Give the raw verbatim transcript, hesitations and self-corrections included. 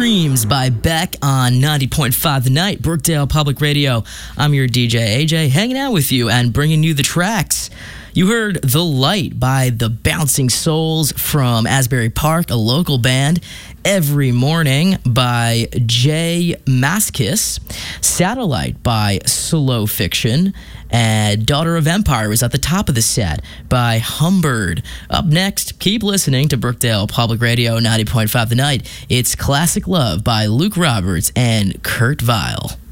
Dreams by Beck on ninety point five The Night, Brookdale Public Radio. I'm your D J, A J, hanging out with you and bringing you the tracks. You heard The Light by the Bouncing Souls from Asbury Park, a local band. Every Morning by Jay Maskis. Satellite by Slow Fiction. And Daughter of Empire was at the top of the set by Humbird. Up next, keep listening to Brookdale Public Radio ninety point five The Night. It's Classic Love by Luke Roberts and Kurt Vile.